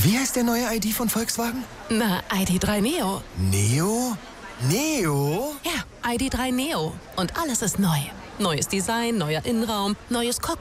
Wie heißt der neue ID von Volkswagen? Na, ID.3 Neo. Neo? Neo? Ja, ID.3 Neo. Und alles ist neu. Neues Design, neuer Innenraum, neues Cockpit.